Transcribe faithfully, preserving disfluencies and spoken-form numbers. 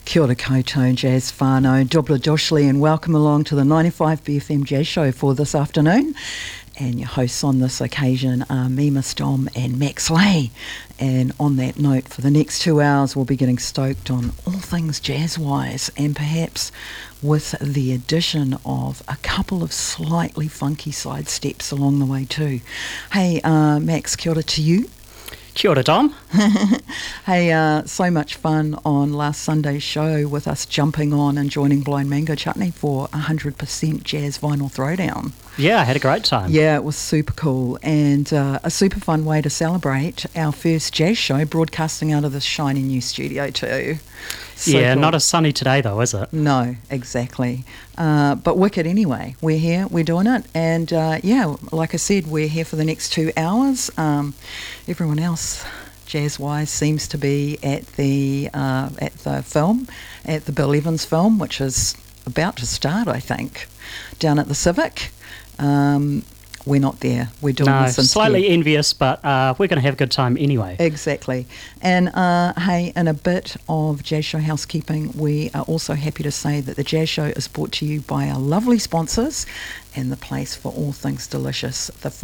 Kia ora koutou, jazz whānau, Dobla Doshley, and welcome along to the ninety-five B F M Jazz Show for this afternoon. And your hosts on this occasion are me, Miss Dom, and Max Lay. And on that note, for the next two hours, we'll be getting stoked on all things jazz-wise, and perhaps with the addition of a couple of slightly funky side steps along the way too. Hey, uh, Max, kia ora to you. Kia ora, Dom. Hey, uh, so much fun on last Sunday's show with us jumping on and joining Blind Mango Chutney for one hundred percent Jazz Vinyl Throwdown. Yeah, I had a great time. Yeah, it was super cool and uh, a super fun way to celebrate our first jazz show broadcasting out of this shiny new studio too. So yeah, cool. Not as sunny today though, is it? No, exactly. Uh, but wicked anyway. We're here, we're doing it. And uh, yeah, like I said, we're here for the next two hours. Um, everyone else, jazz-wise, seems to be at the uh, at the film, at the Bill Evans film, which is about to start, I think, down at the Civic. Um, we're not there. We're doing no, this instead. Slightly envious, but uh, we're going to have a good time anyway. Exactly. And uh, hey, in a bit of Jazz Show housekeeping, we are also happy to say that the Jazz Show is brought to you by our lovely sponsors and the place for all things delicious, the